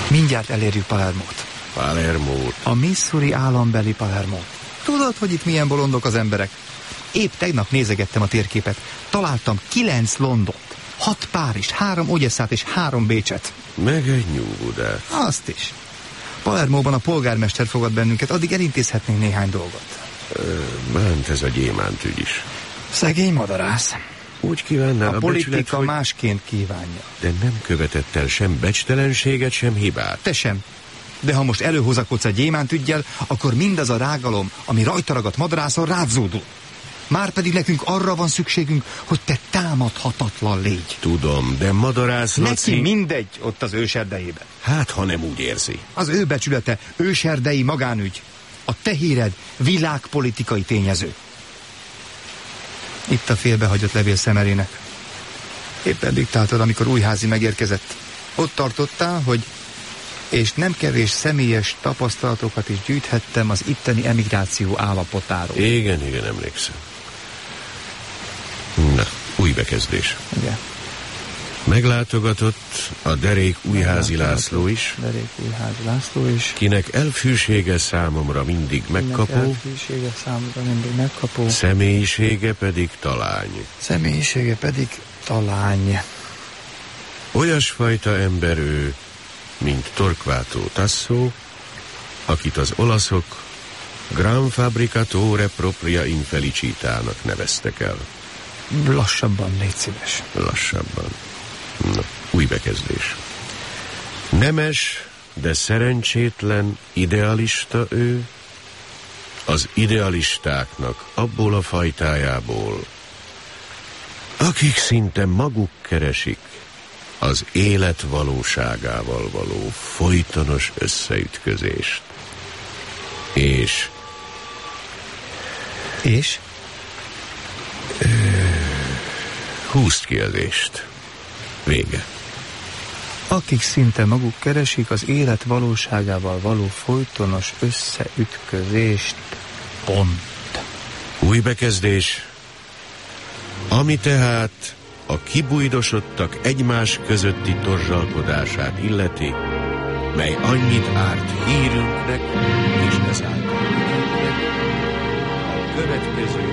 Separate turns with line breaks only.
Mindjárt elérjük Palermót.
Palermót?
A Missouri állambeli Palermót. Tudod, hogy itt milyen bolondok az emberek? Épp tegnap nézegettem a térképet. Találtam 9 Londont, 6 Párizst, 3 Ogyesszát és 3 Bécset.
Meg egy New-Budát.
Azt is. Palermóban a polgármester fogad bennünket, addig elintézhetnénk néhány dolgot.
Bánt ez a gyémántügy is.
Szegény madarász.
Úgy kívánnál
a politika becsület, hogy... másként kívánja.
De nem követett el sem becstelenséget, sem hibát.
Te sem. De ha most előhozakodsz a gyémántüggyel, akkor mindaz a rágalom, ami rajta ragadt madarászon, rád zúdul. Márpedig nekünk arra van szükségünk, hogy te támadhatatlan légy.
Tudom, de madarász Laci...
Neki mindegy ott az őserdejében.
Hát, ha nem úgy érzi.
Az ő becsülete őserdei magánügy. A te híred világpolitikai tényező. Itt a félbehagyott levél Szemerének. Éppen diktáltad, amikor Újházi megérkezett. Ott tartottál, hogy és nem kevés személyes tapasztalatokat is gyűjthettem az itteni emigráció állapotáról.
Igen, emlékszem. Na, új bekezdés.
Igen.
Meglátogatott a derék Újházi László is.
Derék Újházi László is.
Kinek elfűsége számomra mindig megkapó. Személyisége pedig talány.
Személyisége pedig talány.
Olyasfajta ember ő, mint Torquato Tasso, akit az olaszok Gran Fabricatore Propria Infelicitának neveztek el.
Lassabban, légy szíves.
Lassabban. Na, új bekezdés. Nemes, de szerencsétlen idealista ő, az idealistáknak abból a fajtájából, akik szinte maguk keresik az élet valóságával való folytonos összeütközést. És? Húzd ki az ést. Vége.
Akik szinte maguk keresik az élet valóságával való folytonos összeütközést. Pont.
Új bekezdés. Ami tehát a kibújdosodtak egymás közötti torzsalkodását illeti, mely annyit árt hírünknek, és ezáltal a következő